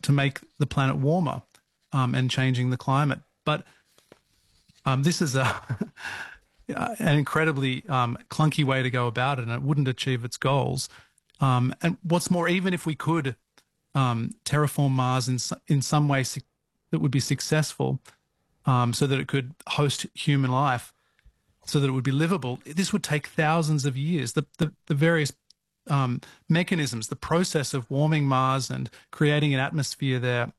to make the planet warmer and changing the climate. But this is an incredibly clunky way to go about it, and it wouldn't achieve its goals. And what's more, even if we could terraform Mars in some way that would be successful, so that it could host human life, so that it would be livable, this would take thousands of years. The various mechanisms, the process of warming Mars and creating an atmosphere there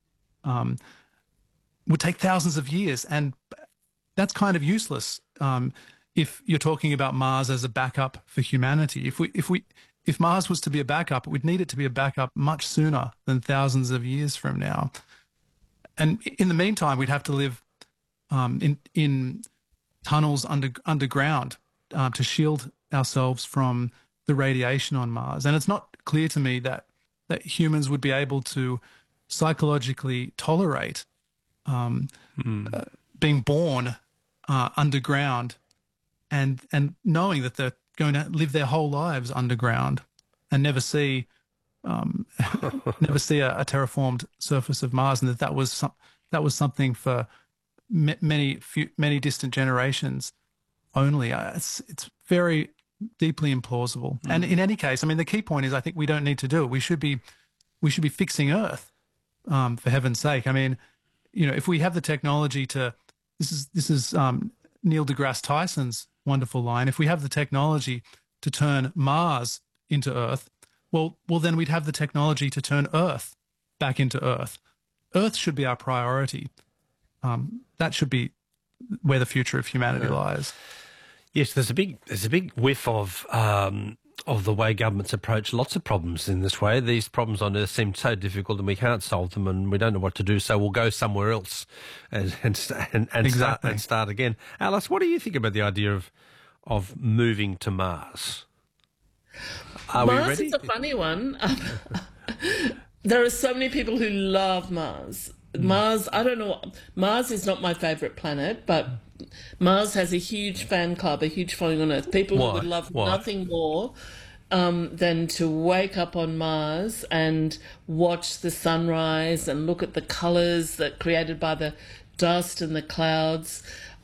would take thousands of years, and that's kind of useless if you're talking about Mars as a backup for humanity. If Mars was to be a backup, we'd need it to be a backup much sooner than thousands of years from now. And in the meantime, we'd have to live in tunnels underground to shield ourselves from the radiation on Mars. And it's not clear to me that humans would be able to psychologically tolerate being born underground and knowing that they're going to live their whole lives underground and never see a terraformed surface of Mars, and that was something for many distant generations only. It's very deeply implausible. And in any case, I mean, the key point is I think we don't need to do it. We should be fixing Earth, for heaven's sake. I mean, if we have the technology to, this is Neil deGrasse Tyson's wonderful line. If we have the technology to turn Mars into Earth, well, then we'd have the technology to turn Earth back into Earth. Earth should be our priority. That should be where the future of humanity lies. Yes, there's a big whiff of the way governments approach lots of problems in this way. These problems on Earth seem so difficult and we can't solve them and we don't know what to do, so we'll go somewhere else and Exactly. start again. Alice, what do you think about the idea of moving to Mars? Are we ready? Mars is a funny one. There are so many people who love Mars. Mars, I don't know. Mars is not my favourite planet, but Mars has a huge fan club, a huge following on Earth. People who would love nothing more than to wake up on Mars and watch the sunrise and look at the colours that created by the dust and the clouds.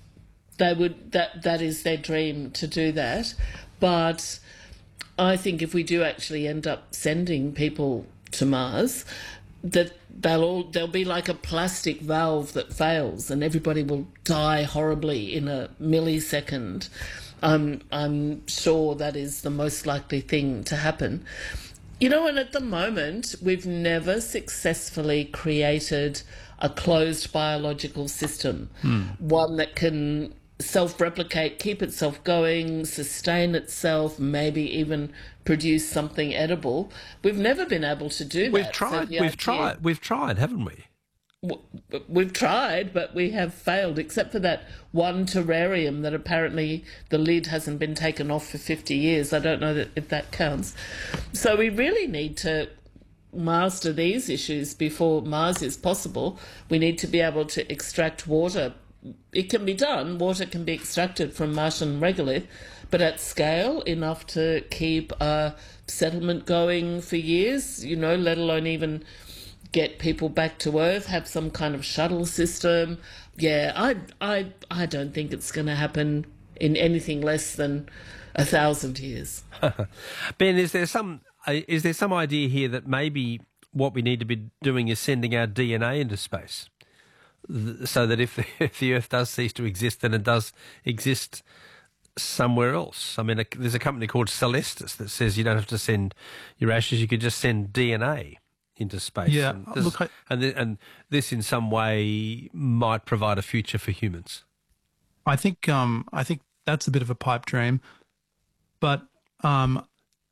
That is their dream, to do that. But I think if we do actually end up sending people to Mars, that there'll be like a plastic valve that fails and everybody will die horribly in a millisecond. I'm sure that is the most likely thing to happen. And at the moment, we've never successfully created a closed biological system, one that can self-replicate, keep itself going, sustain itself, maybe even produce something edible. We've never been able to do that. We've tried, haven't we? We've tried, but we have failed, except for that one terrarium that apparently the lid hasn't been taken off for 50 years. I don't know if that counts. So we really need to master these issues before Mars is possible. We need to be able to extract water. It can be done. Water can be extracted from Martian regolith, but at scale enough to keep a settlement going for years, let alone even get people back to Earth, have some kind of shuttle system. Yeah, I don't think it's going to happen in anything less than 1,000 years. Ben, is there some idea here that maybe what we need to be doing is sending our DNA into space, so that if the Earth does cease to exist, then it does exist somewhere else? I mean, there's a company called Celestis that says you don't have to send your ashes; you could just send DNA into space. Yeah, and this in some way might provide a future for humans. I think that's a bit of a pipe dream, but I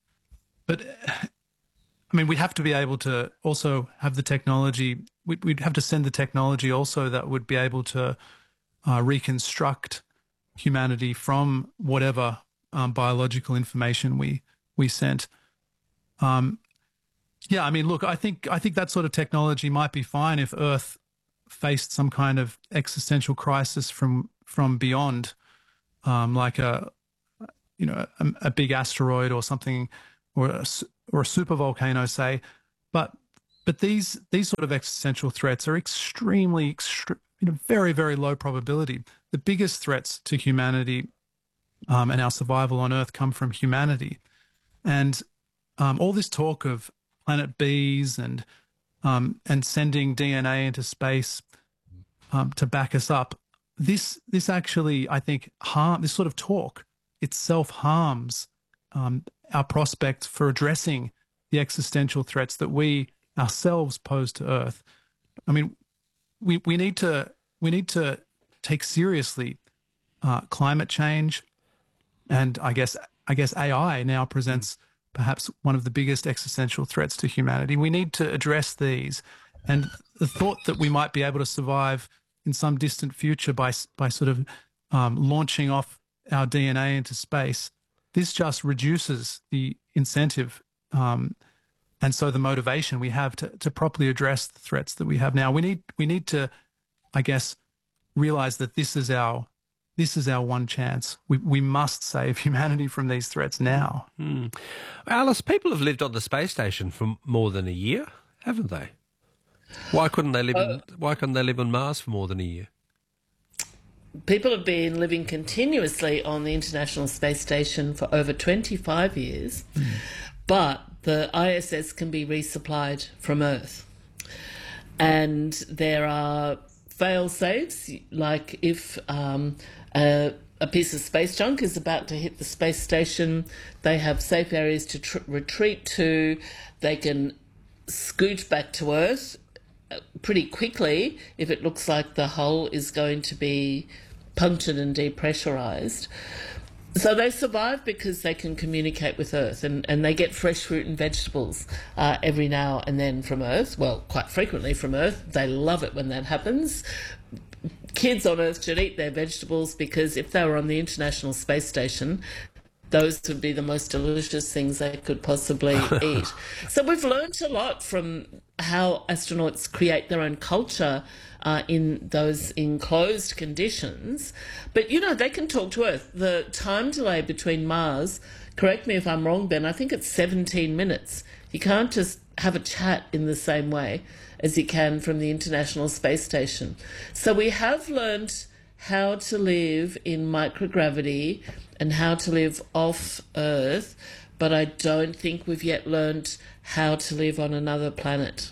mean, we'd have to be able to also have the technology. We'd have to send the technology also that would be able to reconstruct humanity from whatever biological information we sent. Yeah, I mean, look, I think that sort of technology might be fine if Earth faced some kind of existential crisis from beyond, like a big asteroid or something, or a supervolcano, say. But but these sort of existential threats are very, very low probability. The biggest threats to humanity and our survival on Earth come from humanity. And all this talk of planet Bs and sending DNA into space to back us up, this actually, I think, this sort of talk itself harms our prospects for addressing the existential threats that we ourselves pose to Earth. I mean, we need to take seriously climate change, and I guess AI now presents perhaps one of the biggest existential threats to humanity. We need to address these, and the thought that we might be able to survive in some distant future by sort of launching off our DNA into space, this just reduces the incentive and so the motivation we have to properly address the threats that we have now. We need to, I guess, realize that this is our one chance. We must save humanity from these threats now. Alice, people have lived on the space station for more than a year, haven't they? Why couldn't they live on Mars for more than a year? People have been living continuously on the International Space Station for over 25 years, but the ISS can be resupplied from Earth. And there are fail-safes, like if a piece of space junk is about to hit the space station, they have safe areas to retreat to. They can scoot back to Earth pretty quickly if it looks like the hull is going to be punctured and depressurized. So they survive because they can communicate with Earth, and they get fresh fruit and vegetables every now and then from Earth. Well, quite frequently from Earth. They love it when that happens. Kids on Earth should eat their vegetables, because if they were on the International Space Station, those would be the most delicious things they could possibly eat. So we've learned a lot from how astronauts create their own culture in those enclosed conditions. But, they can talk to Earth. The time delay between Mars, correct me if I'm wrong, Ben, I think it's 17 minutes. You can't just have a chat in the same way as you can from the International Space Station. So we have learned how to live in microgravity and how to live off Earth, but I don't think we've yet learned how to live on another planet.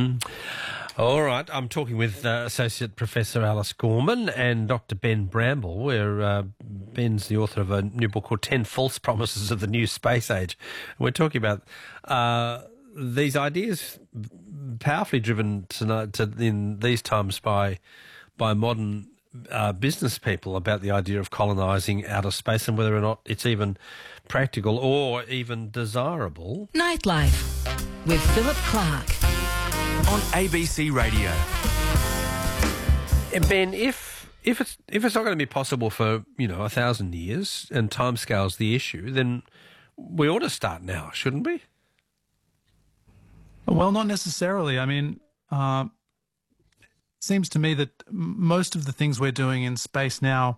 All right, I'm talking with Associate Professor Alice Gorman and Dr. Ben Bramble, where Ben's the author of a new book called 10 False Promises of the New Space Age. We're talking about these ideas powerfully driven in these times by modern business people about the idea of colonising outer space and whether or not it's even practical or even desirable. Nightlife with Philip Clark on ABC Radio. Ben, if it's not going to be possible for 1,000 years and timescale's the issue, then we ought to start now, shouldn't we? Well, not necessarily. I mean, it seems to me that most of the things we're doing in space now,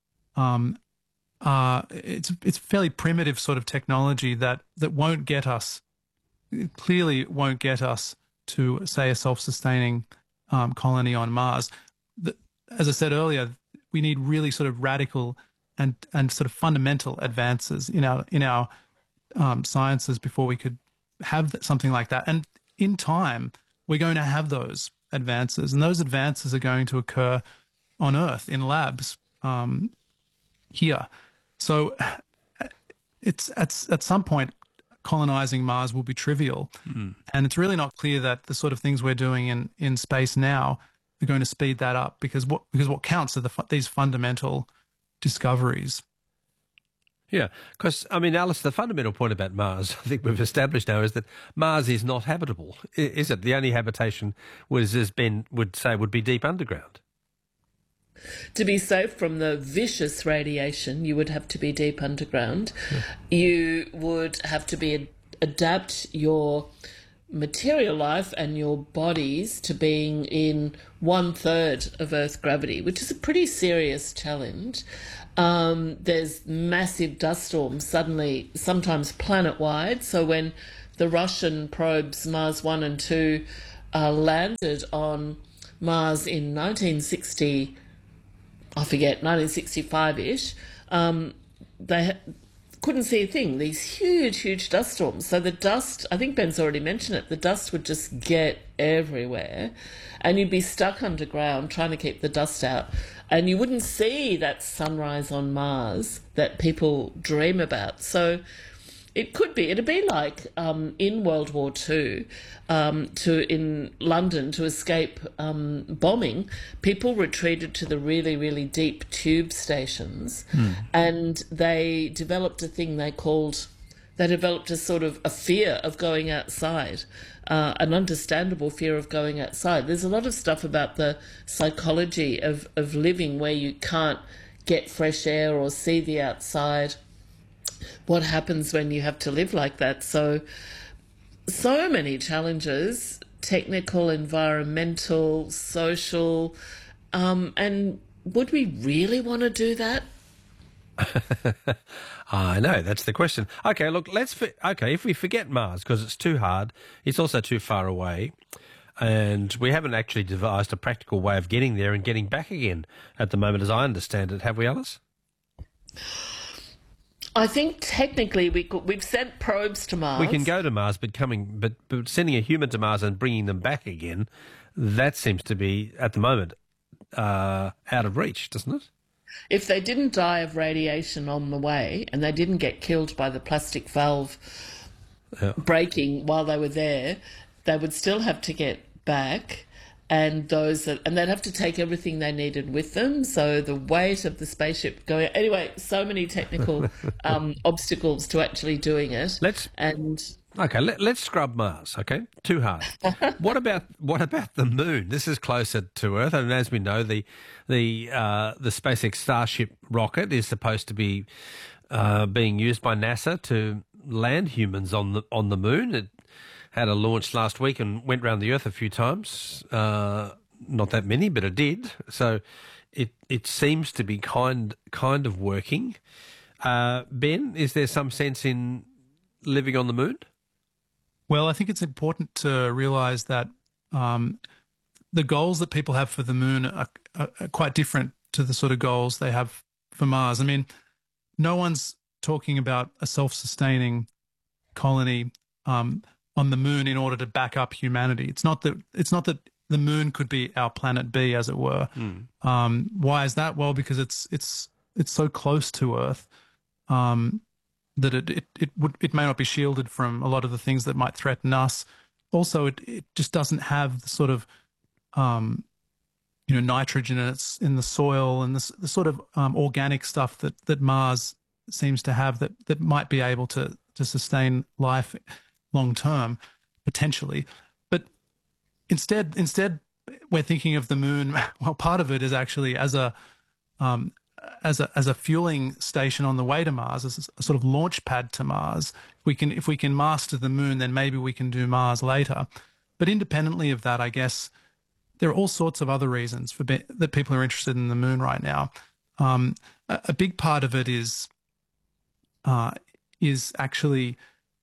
it's fairly primitive sort of technology that won't get us. It clearly won't get us to, say, a self-sustaining colony on Mars. As I said earlier, we need really sort of radical and sort of fundamental advances in our sciences before we could have something like that. And in time, we're going to have those advances, and those advances are going to occur on Earth in labs here. So it's at some point, colonizing Mars will be trivial. And it's really not clear that the sort of things we're doing in space now are going to speed that up, because what counts are these fundamental discoveries. Yeah, because, Alice, the fundamental point about Mars, I think we've established now, is that Mars is not habitable, is it? The only habitation, as Ben would say, would be deep underground. To be safe from the vicious radiation, you would have to be deep underground. Yeah. You would have to adapt your material life and your bodies to being in 1/3 of Earth's gravity, which is a pretty serious challenge. There's massive dust storms suddenly, sometimes planet-wide. So when the Russian probes Mars 1 and 2 landed on Mars in 1960, I forget, 1965-ish, they couldn't see a thing, these huge, huge dust storms. So the dust, I think Ben's already mentioned it, the dust would just get everywhere and you'd be stuck underground trying to keep the dust out. And you wouldn't see that sunrise on Mars that people dream about. So it'd be like in World War II, in London, to escape bombing, people retreated to the really, really deep tube stations, and they developed a thing they developed a sort of a fear of going outside, an understandable fear of going outside. There's a lot of stuff about the psychology of living where you can't get fresh air or see the outside. What happens when you have to live like that? So many challenges, technical, environmental, social, and would we really want to do that? I know, that's the question. Okay, look, if we forget Mars, because it's too hard, it's also too far away, and we haven't actually devised a practical way of getting there and getting back again at the moment, as I understand it. Have we, Alice? I think technically we've sent probes to Mars. We can go to Mars, but sending a human to Mars and bringing them back again, that seems to be, at the moment, out of reach, doesn't it? If they didn't die of radiation on the way and they didn't get killed by the plastic valve breaking while they were there, they would still have to get back. And they'd have to take everything they needed with them. So the weight of the spaceship going. Anyway, so many technical obstacles to actually doing it. Let's scrub Mars. Okay, too hard. What about the Moon? This is closer to Earth, and as we know, the SpaceX Starship rocket is supposed to be being used by NASA to land humans on the Moon. It had a launch last week and went around the Earth a few times. Not that many, but it did. So it seems to be kind of working. Ben, is there some sense in living on the Moon? Well, I think it's important to realise that the goals that people have for the Moon are quite different to the sort of goals they have for Mars. I mean, no one's talking about a self-sustaining colony on the Moon in order to back up humanity. It's not that the Moon could be our planet B, as it were. Why is that? Well, because it's so close to Earth that it may not be shielded from a lot of the things that might threaten us. Also, it just doesn't have the sort of nitrogen in the soil and the sort of organic stuff that Mars seems to have that might be able to sustain life long term, potentially. But instead we're thinking of the Moon. Well, part of it is actually as a fueling station on the way to Mars, as a sort of launch pad to Mars. If we can master the Moon, then maybe we can do Mars later. But independently of that, I guess there are all sorts of other reasons that people are interested in the Moon right now. A big part of it is actually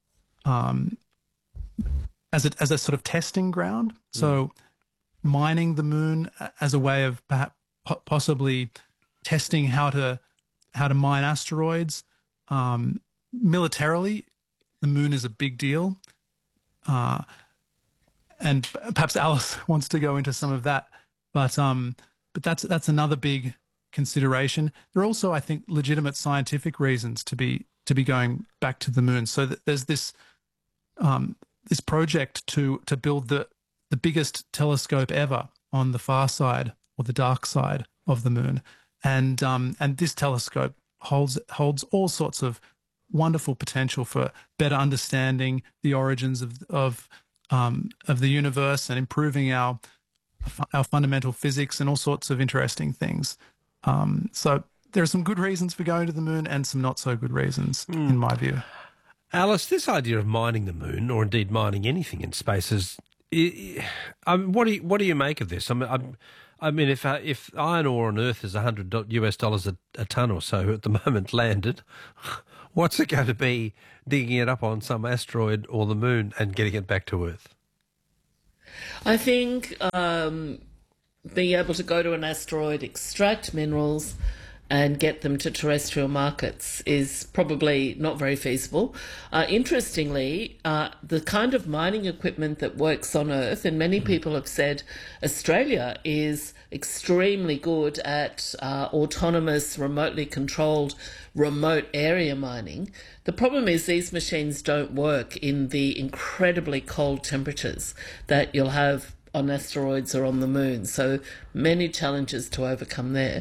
as a sort of testing ground. So mining the Moon as a way of perhaps possibly testing how to mine asteroids. Militarily, the Moon is a big deal. And perhaps Alice wants to go into some of that, but that's another big consideration. There are also, I think, legitimate scientific reasons to be going back to the Moon. So that there's this project to build the biggest telescope ever on the far side or the dark side of the Moon, and this telescope holds all sorts of wonderful potential for better understanding the origins of the universe and improving our fundamental physics and all sorts of interesting things. So there are some good reasons for going to the Moon and some not so good reasons, in my view. Alice, this idea of mining the Moon, or indeed mining anything in space, is What do you make of this? I mean, if iron ore on Earth is $100 a ton or so at the moment landed, what's it going to be digging it up on some asteroid or the moon and getting it back to Earth? I think being able to go to an asteroid, extract minerals, and get them to terrestrial markets is probably not very feasible. Interestingly, the kind of mining equipment that works on Earth, and many people have said Australia is extremely good at autonomous, remotely controlled, remote area mining. The problem is these machines don't work in the incredibly cold temperatures that you'll have on asteroids or on the moon. So many challenges to overcome there.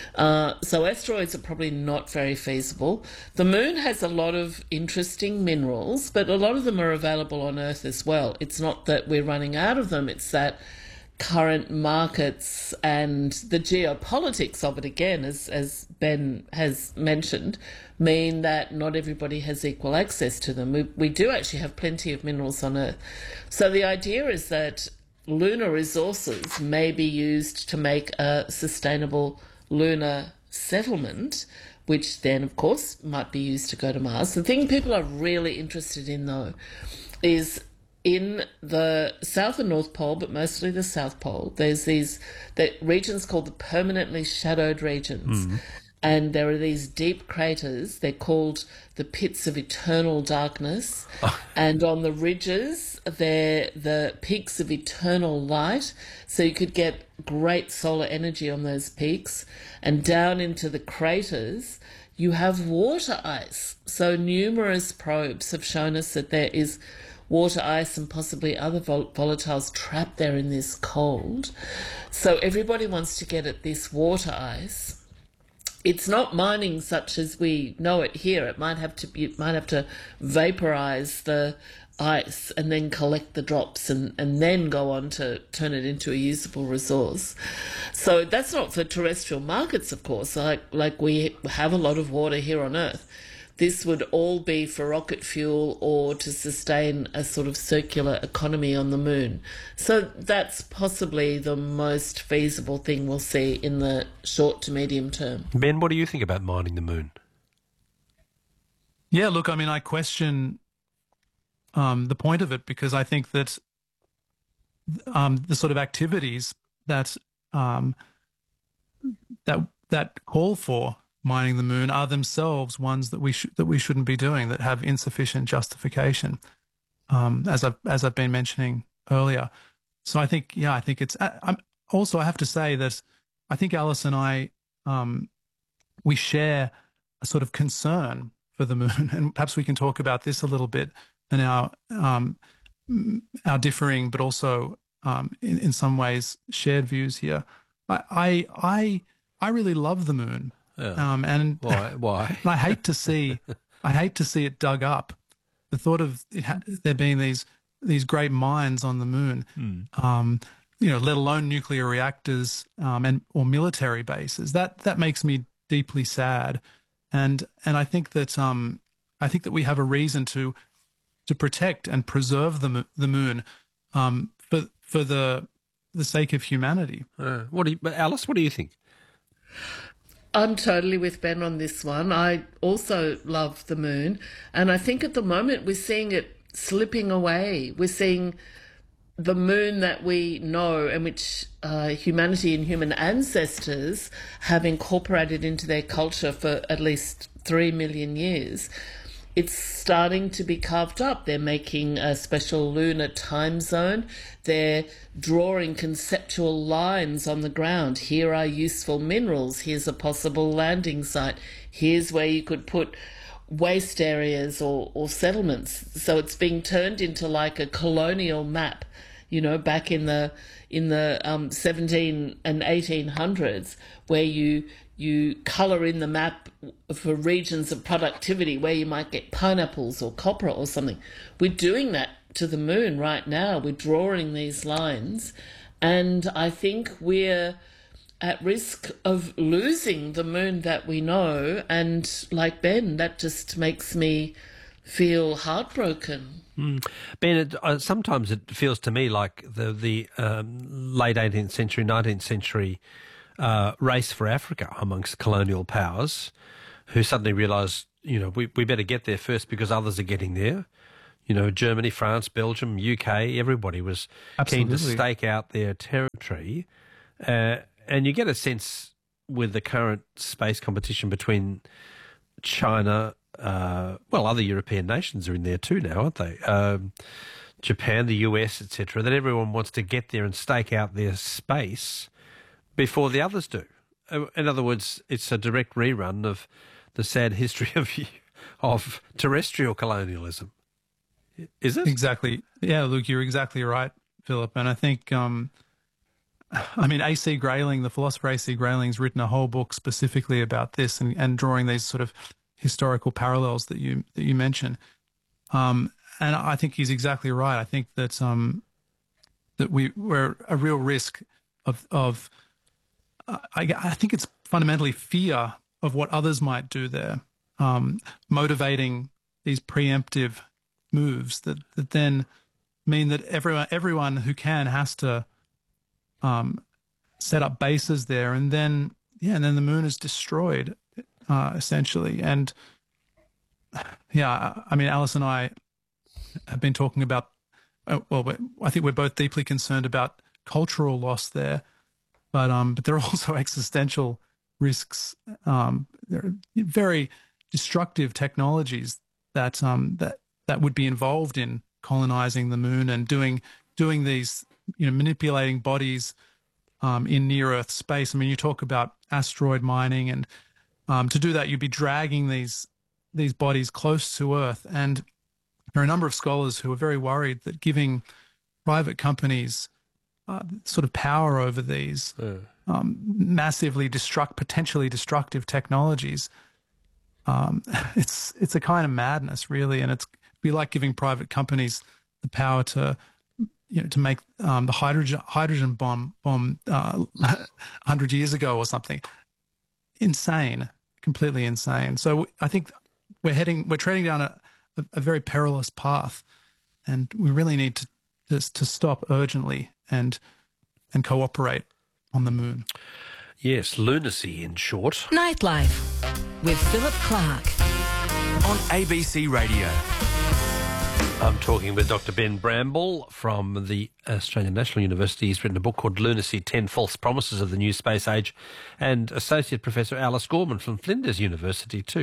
So asteroids are probably not very feasible. The moon has a lot of interesting minerals, but a lot of them are available on Earth as well. It's not that we're running out of them, it's that current markets and the geopolitics of it, again, as Ben has mentioned, mean that not everybody has equal access to them. We do actually have plenty of minerals on Earth. So the idea is that lunar resources may be used to make a sustainable lunar settlement, which then, of course, might be used to go to Mars. The thing people are really interested in, though, is in the South and North Pole, but mostly the South Pole, there's these regions called the permanently shadowed regions. Mm. And there are these deep craters. They're called the pits of eternal darkness. Oh. And on the ridges, they're the peaks of eternal light. So you could get great solar energy on those peaks. And down into the craters, you have water ice. So numerous probes have shown us that there is water ice and possibly other volatiles trapped there in this cold. So everybody wants to get at this water ice. It's not mining such as we know it here. You might have to vaporize the ice and then collect the drops and then go on to turn it into a usable resource. So that's not for terrestrial markets, of course. Like we have a lot of water here on Earth. This would all be for rocket fuel or to sustain a sort of circular economy on the moon. So that's possibly the most feasible thing we'll see in the short to medium term. Ben, what do you think about mining the moon? Yeah, look, I mean, I question the point of it, because I think that the sort of activities that that call for mining the moon are themselves ones that we shouldn't be doing, that have insufficient justification, as I've been mentioning earlier. So I think it's. I have to say that I think Alice and I we share a sort of concern for the moon, and perhaps we can talk about this a little bit and our differing, but also in some ways shared views here. I really love the moon. Yeah. And why? I hate to see it dug up. The thought of there being these great mines on the moon, let alone nuclear reactors or military bases, that makes me deeply sad. And I think that we have a reason to protect and preserve the moon for the sake of humanity. Alice, what do you think? I'm totally with Ben on this one. I also love the moon, and I think at the moment we're seeing it slipping away. We're seeing the moon that we know and which humanity and human ancestors have incorporated into their culture for at least 3 million years. It's starting to be carved up. They're making a special lunar time zone. They're drawing conceptual lines on the ground. Here are useful minerals. Here's a possible landing site. Here's where you could put waste areas or settlements. So it's being turned into like a colonial map, back in the 17 and 1800s, where you colour in the map for regions of productivity where you might get pineapples or copra or something. We're doing that to the moon right now. We're drawing these lines, and I think we're at risk of losing the moon that we know. And like Ben, that just makes me feel heartbroken. Ben, sometimes it feels to me like the late 18th century, 19th century race for Africa amongst colonial powers, who suddenly realised, we better get there first because others are getting there. Germany, France, Belgium, UK, everybody was keen to stake out their territory. And you get a sense with the current space competition between China, other European nations are in there too now, aren't they? Japan, the US, etc., that everyone wants to get there and stake out their space before the others do. In other words, it's a direct rerun of the sad history of terrestrial colonialism. Is it? Exactly. Yeah, Luke, you're exactly right, Philip. And I think, A.C. Grayling, the philosopher A.C. Grayling's written a whole book specifically about this and drawing these sort of historical parallels that you mention. And I think he's exactly right. I think that that we're a real risk of I think it's fundamentally fear of what others might do there, motivating these preemptive moves that then mean that everyone who can has to set up bases there, and then the moon is destroyed essentially. And Alice and I have been talking about. I think we're both deeply concerned about cultural loss there, but there are also existential risks. There are very destructive technologies that would be involved in colonizing the moon and doing these, manipulating bodies in near Earth space. You talk about asteroid mining, and to do that, you'd be dragging these bodies close to Earth. And there are a number of scholars who are very worried that giving private companies sort of power over these massively potentially destructive technologies, it's a kind of madness, really, and it'd be like giving private companies the power to make the hydrogen bomb 100 years ago or something. Insane, completely insane. So I think we're treading down a very perilous path, and we really need to stop urgently and cooperate on the moon. Yes, lunacy in short. Nightlife with Philip Clark on ABC Radio. I'm talking with Dr. Ben Bramble from the Australian National University. He's written a book called Lunacy, 10 False Promises of the New Space Age, and Associate Professor Alice Gorman from Flinders University too.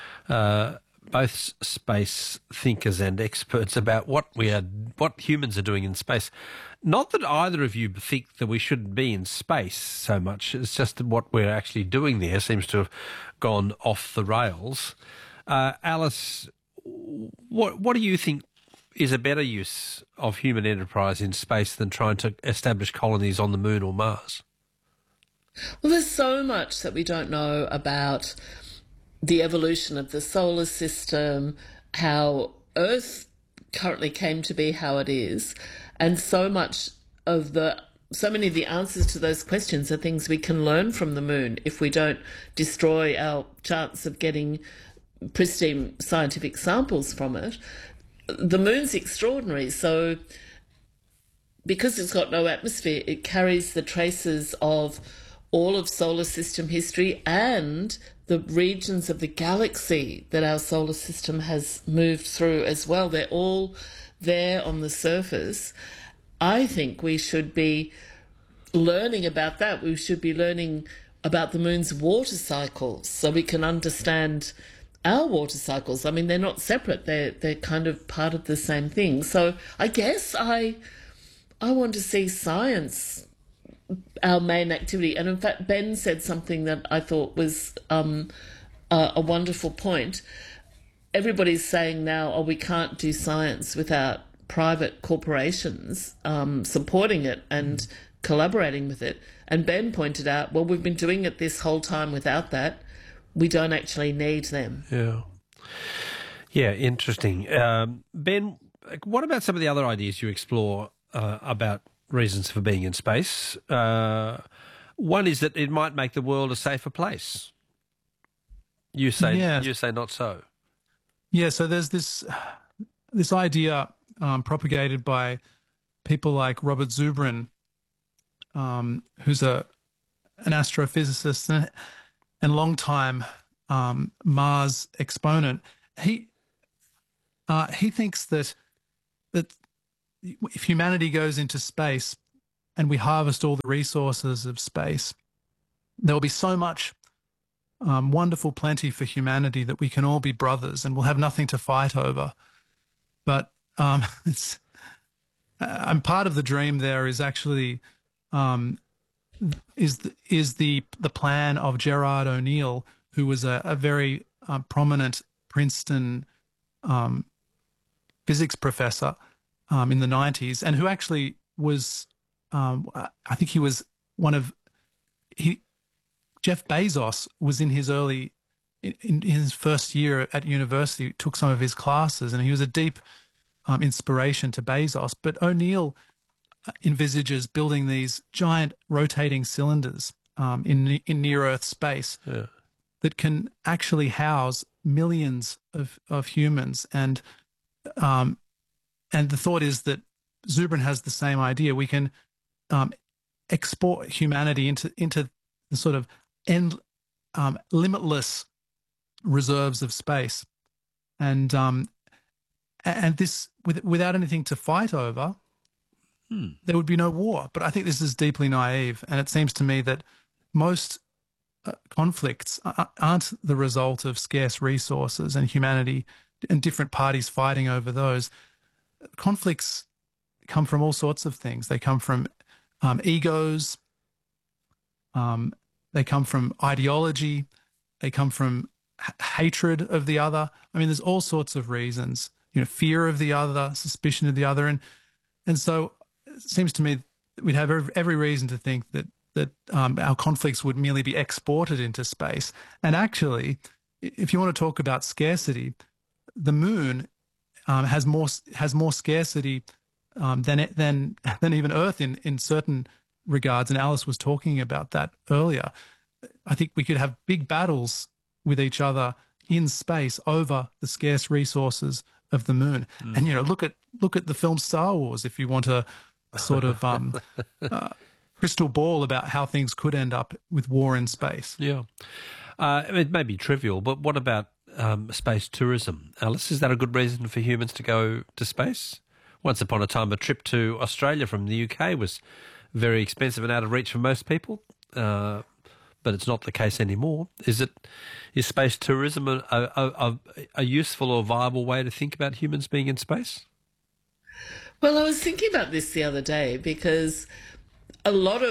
Both space thinkers and experts about what humans are doing in space. Not that either of you think that we shouldn't be in space so much. It's just that what we're actually doing there seems to have gone off the rails. Alice, what do you think is a better use of human enterprise in space than trying to establish colonies on the moon or Mars? Well, there's so much that we don't know about the evolution of the solar system, how Earth currently came to be how it is, and so many of the answers to those questions are things we can learn from the moon if we don't destroy our chance of getting pristine scientific samples from it. The moon's extraordinary, so because it's got no atmosphere, it carries the traces of all of solar system history and the regions of the galaxy that our solar system has moved through as well. They're all there on the surface. I think we should be learning about that. We should be learning about the moon's water cycles so we can understand our water cycles. They're not separate. They're kind of part of the same thing. So I guess I want to see science our main activity. And in fact, Ben said something that I thought was a wonderful point. Everybody's saying now, we can't do science without private corporations supporting it and collaborating with it. And Ben pointed out, well, we've been doing it this whole time without that. We don't actually need them. Yeah, interesting. Ben, what about some of the other ideas you explore about reasons for being in space? One is that it might make the world a safer place. You say not so. Yeah, so there's this idea propagated by people like Robert Zubrin, who's an astrophysicist and longtime Mars exponent. He thinks that if humanity goes into space and we harvest all the resources of space, there will be so much wonderful plenty for humanity that we can all be brothers and we'll have nothing to fight over. But I'm part of the dream. There is actually is the plan of Gerard O'Neill, who was a very prominent Princeton physics professor in the 90s, and who actually was, I think he was Jeff Bezos was in his first year at university, took some of his classes, and he was a deep inspiration to Bezos. But O'Neill envisages building these giant rotating cylinders in near-Earth space that can actually house millions of humans. And the thought is that Zubrin has the same idea. We can export humanity into the sort of limitless reserves of space, and this without anything to fight over, there would be no war. But I think this is deeply naive, and it seems to me that most conflicts aren't the result of scarce resources and humanity and different parties fighting over those. Conflicts come from all sorts of things. They come from egos. They come from ideology. They come from hatred of the other. I mean, there's all sorts of reasons. Fear of the other, suspicion of the other, and so it seems to me that we'd have every reason to think that our conflicts would merely be exported into space. And actually, if you want to talk about scarcity, the moon has more scarcity than even Earth in certain regards, and Alice was talking about that earlier. I think we could have big battles with each other in space over the scarce resources of the moon. And look at the film Star Wars if you want a sort of crystal ball about how things could end up with war in space. Yeah, it may be trivial, but what about space tourism, Alice? Is that a good reason for humans to go to space? Once upon a time, a trip to Australia from the UK was very expensive and out of reach for most people, but it's not the case anymore. Is space tourism a useful or viable way to think about humans being in space? Well, I was thinking about this the other day because a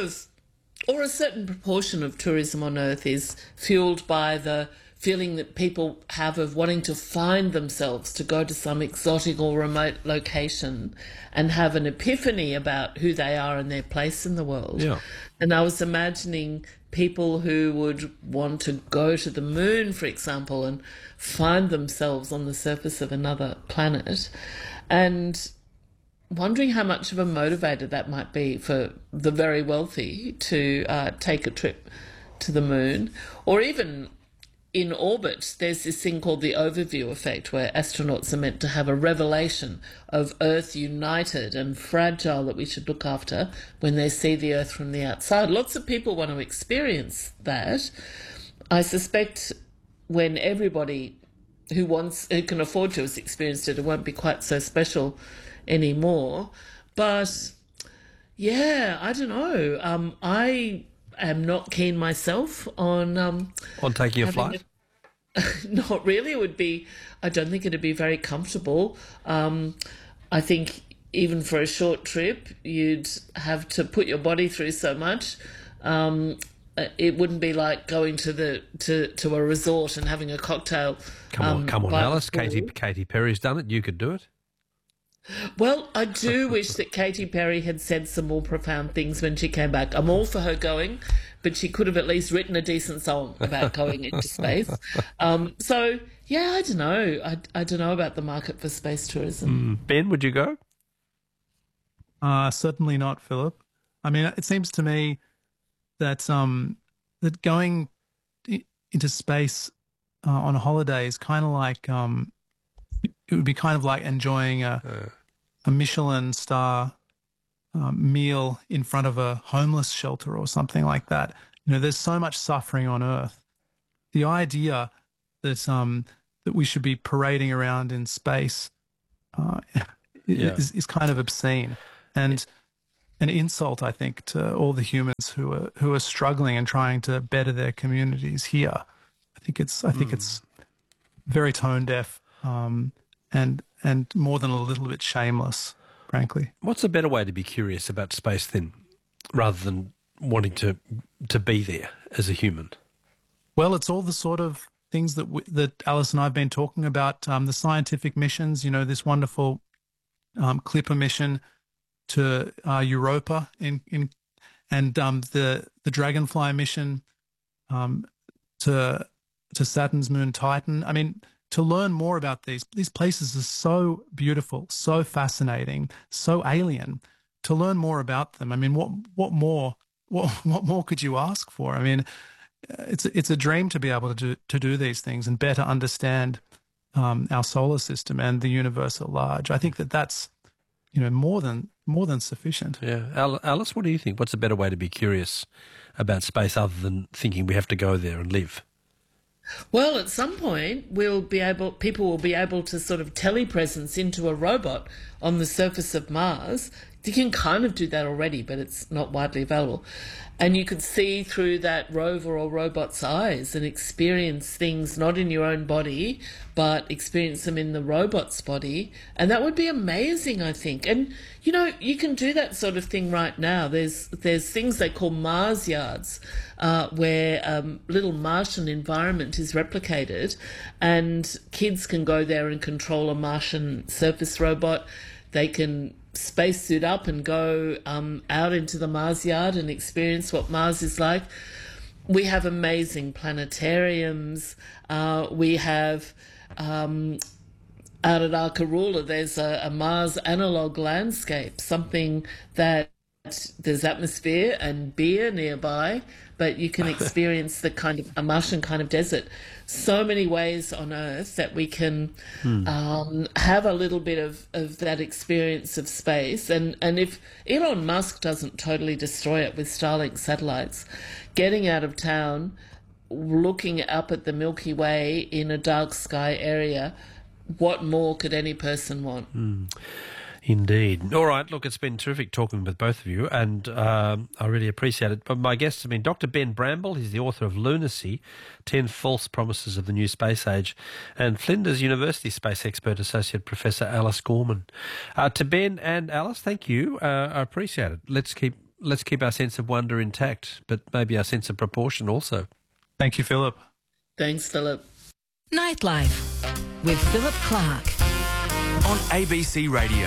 certain proportion of tourism on Earth is fueled by the feeling that people have of wanting to find themselves, to go to some exotic or remote location and have an epiphany about who they are and their place in the world. Yeah. And I was imagining people who would want to go to the moon, for example, and find themselves on the surface of another planet, and wondering how much of a motivator that might be for the very wealthy to take a trip to the moon. Or even in orbit, there's this thing called the overview effect, where astronauts are meant to have a revelation of Earth united and fragile that we should look after when they see the Earth from the outside. Lots of people want to experience that. I suspect when everybody who can afford to has experienced it, it won't be quite so special anymore. But yeah, I don't know. I am not keen myself on taking a flight. Not really. I don't think it'd be very comfortable. I think even for a short trip, you'd have to put your body through so much. It wouldn't be like going to a resort and having a cocktail. Come on, Alice. Katy Perry's done it. You could do it. Well, I do wish that Katy Perry had said some more profound things when she came back. I'm all for her going, but she could have at least written a decent song about going into space. So, yeah, I don't know. I don't know about the market for space tourism. Ben, would you go? Certainly not, Philip. I mean, it seems to me that that going into space on a holiday is kind of like it would be kind of like enjoying a Michelin star meal in front of a homeless shelter or something like that. There's so much suffering on Earth. The idea that that we should be parading around in space is kind of obscene and an insult, I think, to all the humans who are struggling and trying to better their communities here. I think it's very tone deaf and more than a little bit shameless, frankly. What's a better way to be curious about space then, rather than wanting to be there as a human? Well, it's all the sort of things that Alice and I have been talking about, the scientific missions, this wonderful Clipper mission to Europa and the Dragonfly mission to Saturn's moon Titan. I mean, to learn more about these places are so beautiful, so fascinating, so alien. To learn more about them, I mean, what more could you ask for? I mean, it's a dream to be able to do these things and better understand our solar system and the universe at large. I think that's more than sufficient. Yeah, Alice, what do you think? What's a better way to be curious about space other than thinking we have to go there and live? Well, at some point, people will be able to sort of telepresence into a robot on the surface of Mars. You can kind of do that already, but it's not widely available. And you could see through that rover or robot's eyes and experience things not in your own body, but experience them in the robot's body. And that would be amazing, I think. And, you can do that sort of thing right now. There's things they call Mars yards, where little Martian environment is replicated, and kids can go there and control a Martian surface robot. They can spacesuit up and go out into the Mars yard and experience what Mars is like. We have amazing planetariums. We have out at Arkaroola, there's a Mars analog landscape, something that there's atmosphere and beer nearby, but you can experience the kind of a Martian kind of desert. So many ways on Earth that we can have a little bit of that experience of space. And if Elon Musk doesn't totally destroy it with Starlink satellites, getting out of town, looking up at the Milky Way in a dark sky area, what more could any person want? Indeed. All right, look, it's been terrific talking with both of you, and I really appreciate it. But my guests have been Dr. Ben Bramble, he's the author of Lunacy, 10 False Promises of the New Space Age, and Flinders University space expert, Associate Professor Alice Gorman. To Ben and Alice, thank you. I appreciate it. Let's keep our sense of wonder intact, but maybe our sense of proportion also. Thank you, Philip. Thanks, Philip. Nightlife with Philip Clark. On ABC Radio.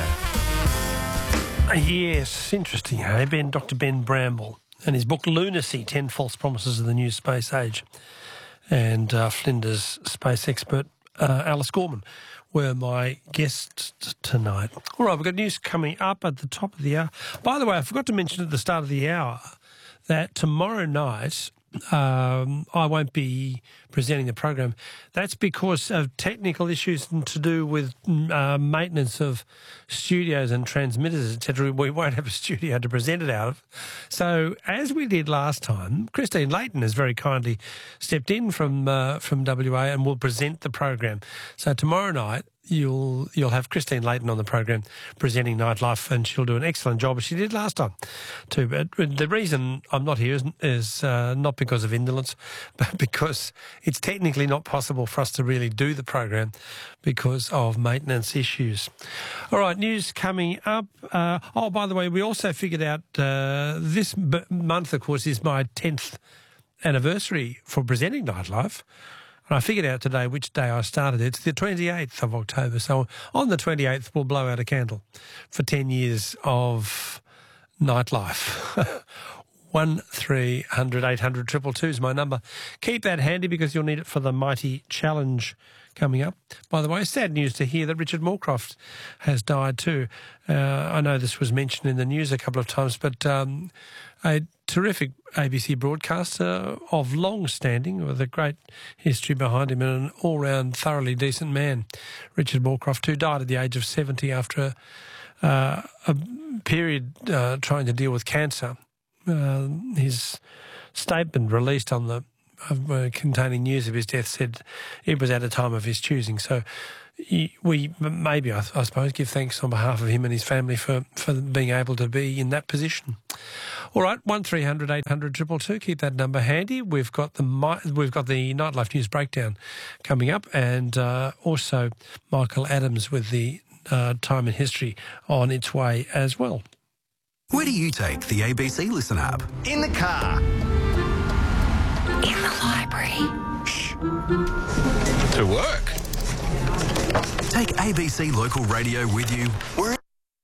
Yes, interesting, hey? Dr. Ben Bramble and his book Lunacy, 10 False Promises of the New Space Age, and Flinders space expert Alice Gorman were my guests tonight. All right, we've got news coming up at the top of the hour. By the way, I forgot to mention at the start of the hour that tomorrow night I won't be presenting the program. That's because of technical issues to do with maintenance of studios and transmitters, etc. We won't have a studio to present it out of. So, as we did last time, Christine Layton has very kindly stepped in from WA and will present the program. So tomorrow night, you'll have Christine Layton on the program presenting Nightlife, and she'll do an excellent job as she did last time too. But the reason I'm not here is not because of indolence, but because it's technically not possible for us to really do the program because of maintenance issues. All right, news coming up. By the way, we also figured out this month, of course, is my 10th anniversary for presenting Nightlife. And I figured out today which day I started. It's the 28th of October. So on the 28th, we'll blow out a candle for 10 years of Nightlife. 1300 800 222 is my number. Keep that handy because you'll need it for the Mighty Challenge coming up. By the way, sad news to hear that Richard Moorcroft has died too. I know this was mentioned in the news a couple of times, but a terrific ABC broadcaster of long standing with a great history behind him and an all-round thoroughly decent man. Richard Moorcroft, who died at the age of 70 after a period trying to deal with cancer. His statement released on the containing news of his death said it was at a time of his choosing. So we maybe, I suppose, give thanks on behalf of him and his family for being able to be in that position. All right, 1300 800 222. Keep that number handy. We've got the Nightlife News Breakdown coming up, and also Michael Adams with the Time in History on its way as well. Where do you take the ABC Listen app? In the car. In the library. To work. Take ABC Local Radio with you wherever.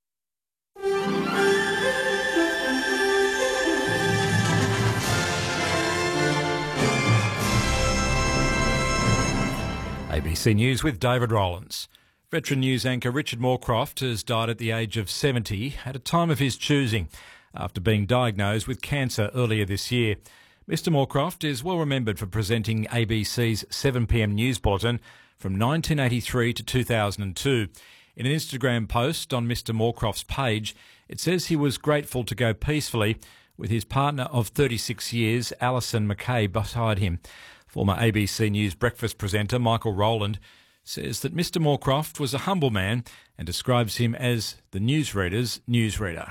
ABC News with David Rowlands. Veteran news anchor Richard Moorcroft has died at the age of 70 at a time of his choosing after being diagnosed with cancer earlier this year. Mr Moorcroft is well remembered for presenting ABC's 7pm news bulletin from 1983 to 2002. In an Instagram post on Mr Moorcroft's page, it says he was grateful to go peacefully with his partner of 36 years, Alison McKay, beside him. Former ABC News breakfast presenter Michael Rowland says that Mr Moorcroft was a humble man and describes him as the newsreader's newsreader.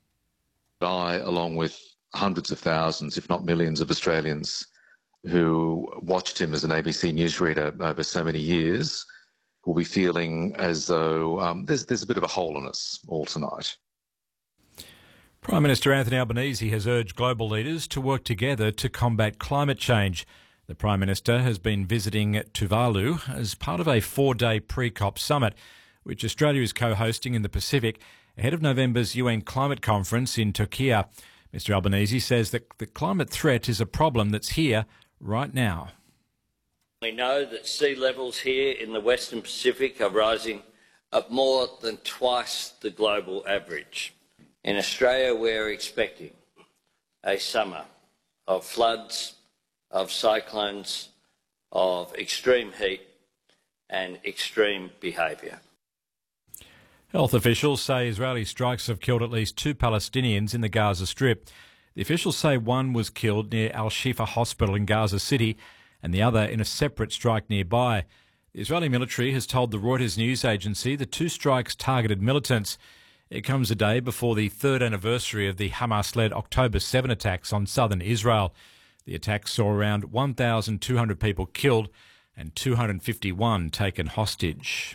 I, along with hundreds of thousands, if not millions of Australians who watched him as an ABC newsreader over so many years, will be feeling as though there's a bit of a hole in us all tonight. Prime Minister Anthony Albanese has urged global leaders to work together to combat climate change. The Prime Minister has been visiting Tuvalu as part of a 4-day pre-COP summit, which Australia is co-hosting in the Pacific ahead of November's UN climate conference in Turkey. Mr Albanese says that the climate threat is a problem that's here right now. We know that sea levels here in the Western Pacific are rising at more than twice the global average. In Australia, we're expecting a summer of floods, of cyclones, of extreme heat and extreme behaviour. Health officials say Israeli strikes have killed at least 2 Palestinians in the Gaza Strip. The officials say one was killed near Al-Shifa Hospital in Gaza City and the other in a separate strike nearby. The Israeli military has told the Reuters news agency the 2 strikes targeted militants. It comes a day before the 3rd anniversary of the Hamas-led October 7 attacks on southern Israel. The attacks saw around 1,200 people killed and 251 taken hostage.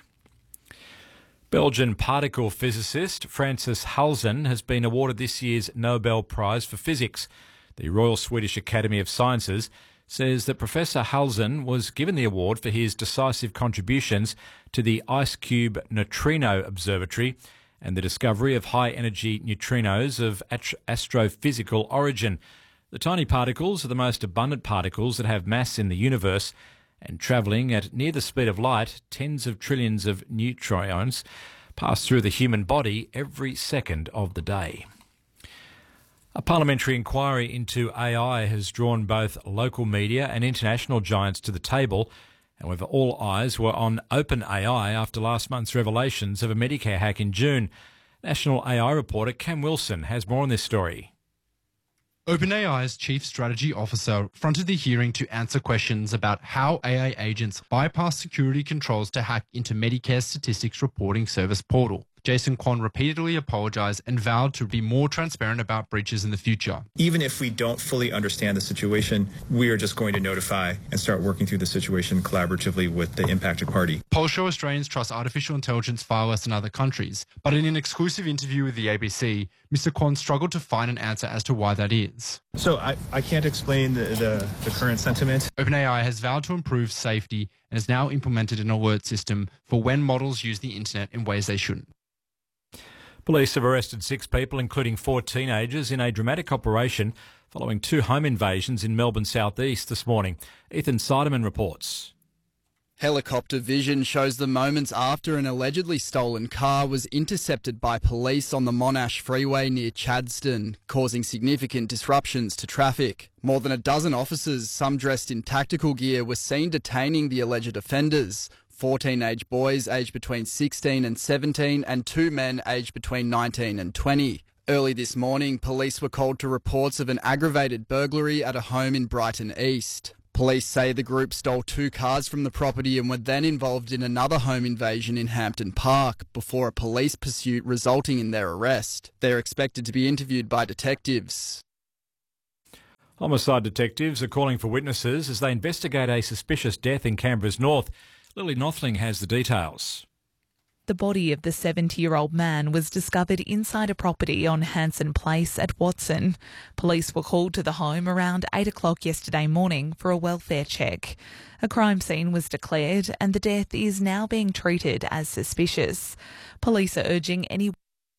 Belgian particle physicist Francis Halzen has been awarded this year's Nobel Prize for Physics. The Royal Swedish Academy of Sciences says that Professor Halzen was given the award for his decisive contributions to the IceCube Neutrino Observatory and the discovery of high-energy neutrinos of astrophysical origin. The tiny particles are the most abundant particles that have mass in the universe, and travelling at near the speed of light, tens of trillions of neutrons pass through the human body every second of the day. A parliamentary inquiry into AI has drawn both local media and international giants to the table. However, all eyes were on OpenAI after last month's revelations of a Medicare hack in June. National AI reporter Cam Wilson has more on this story. OpenAI's Chief Strategy Officer fronted the hearing to answer questions about how AI agents bypass security controls to hack into Medicare's statistics reporting service portal. Jason Kwon repeatedly apologised and vowed to be more transparent about breaches in the future. Even if we don't fully understand the situation, we are just going to notify and start working through the situation collaboratively with the impacted party. Polls show Australians trust artificial intelligence far less than other countries, but in an exclusive interview with the ABC, Mr. Kwon struggled to find an answer as to why that is. So I can't explain the current sentiment. OpenAI has vowed to improve safety and has now implemented an alert system for when models use the internet in ways they shouldn't. Police have arrested 6 people, including 4 teenagers, in a dramatic operation following 2 home invasions in Melbourne southeast this morning. Ethan Seidemann reports. Helicopter vision shows the moments after an allegedly stolen car was intercepted by police on the Monash Freeway near Chadstone, causing significant disruptions to traffic. More than a dozen officers, some dressed in tactical gear, were seen detaining the alleged offenders. 4 teenage boys aged between 16 and 17 and 2 men aged between 19 and 20. Early this morning, police were called to reports of an aggravated burglary at a home in Brighton East. Police say the group stole 2 cars from the property and were then involved in another home invasion in Hampton Park before a police pursuit resulting in their arrest. They're expected to be interviewed by detectives. Homicide detectives are calling for witnesses as they investigate a suspicious death in Canberra's north. Lily Nothling has the details. The body of the 70-year-old man was discovered inside a property on Hanson Place at Watson. Police were called to the home around 8 o'clock yesterday morning for a welfare check. A crime scene was declared and the death is now being treated as suspicious. Police are urging any...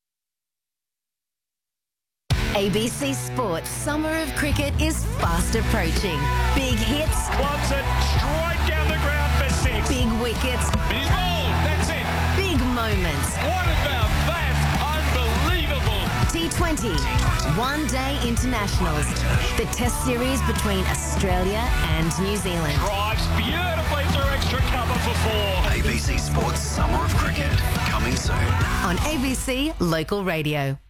ABC Sports Summer of Cricket is fast approaching. Big hits. Wants it straight down the ground for 6. Big wickets. He's bowled. That's it. Big moments. What about that? Unbelievable. T20. One-day internationals. The test series between Australia and New Zealand. Drives beautifully through extra cover for 4. ABC Sports Summer of Cricket, coming soon. On ABC Local Radio.